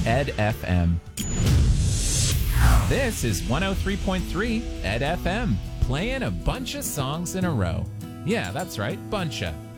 Ed FM. This is 103.3 Ed FM, playing a bunch of songs in a row. Yeah, that's right, bunch of.